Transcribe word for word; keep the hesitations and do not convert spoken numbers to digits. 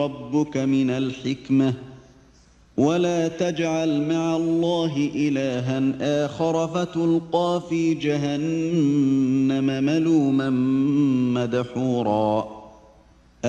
ربك من الحكمة ولا تجعل مع الله إلها آخر فتلقى في جهنم ملوما مدحورا